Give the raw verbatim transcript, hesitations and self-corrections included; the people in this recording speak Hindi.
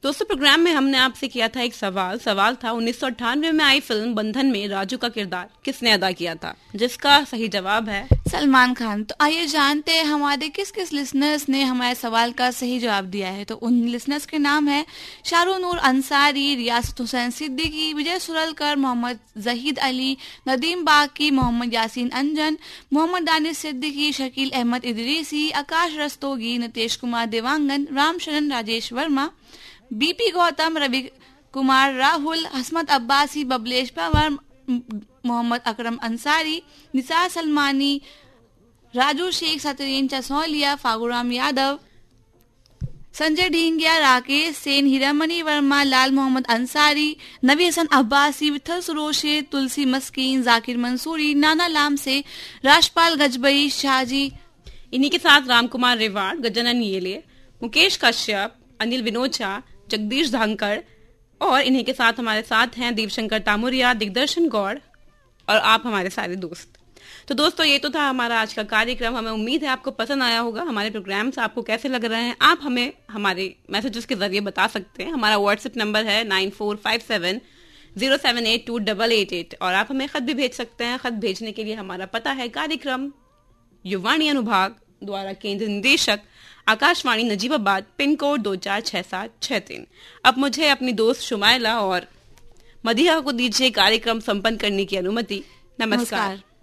दोस्तों, प्रोग्राम में हमने आपसे किया था एक सवाल सवाल था उन्नीस सौ अट्ठानवे में आई फिल्म बंधन में राजू का किरदार किसने अदा किया था, जिसका सही जवाब है सलमान खान। तो आइए जानते हैं हमारे किस किस लिसनर्स ने हमारे सवाल का सही जवाब दिया है। तो उन लिसनर्स के नाम है शाहरुख नूर अंसारी, रियासत हुसैन सिद्दीकी, विजय सुरलकर, मोहम्मद जहीद अली, नदीम बाकी, मोहम्मद यासीन अंजन, मोहम्मद दानिश सिद्दीकी, शकील अहमद इदरीसी, आकाश रस्तोगी, नितेश कुमार देवांगन, रामशरण राजेश वर्मा, बीपी गौतम, रवि कुमार राहुल, हसमत अब्बासी, बबलेश पवार, मोहम्मद अकरम अंसारी, निसार सलमानी, राजू शेख, सतरीन चसौलिया, फागुराम यादव, संजय ढींगिया, राकेश सेन, हीरामणि वर्मा, लाल मोहम्मद अंसारी, नबी हसन अब्बासी, विठल सुरोशे, तुलसी मस्कीन, जाकिर मंसूरी, नाना लाम से, राजपाल गजबई, शाहजी, इन्हीं के साथ राम कुमार रेवाड़, गजानन येले, मुकेश कश्यप, अनिल विनोचा, जगदीश धांकर और इन्हीं के साथ हमारे साथ हैं दीपशंकर तामुरिया, दिग्दर्शन गौड़ और आप हमारे सारे दोस्त। तो दोस्तों, ये तो था हमारा आज का कार्यक्रम। हमें उम्मीद है आपको पसंद आया होगा। हमारे प्रोग्राम्स आपको कैसे लग रहे हैं आप हमें हमारे मैसेजेस के जरिए बता सकते हैं। हमारा व्हाट्सएप नंबर है nine four five seven zero seven eight to double eight eight और आप हमें खत भी भेज सकते हैं। खत भेजने के लिए हमारा पता है कार्यक्रम युवाणी अनुभाग द्वारा केंद्र निदेशक आकाशवाणी नजीबाबाद, पिन कोड दो चार छह सात छह तीन। अब मुझे अपनी दोस्त शुमाइला और मदीहा को दीजिए कार्यक्रम संपन्न करने की अनुमति। नमस्कार, नमस्कार।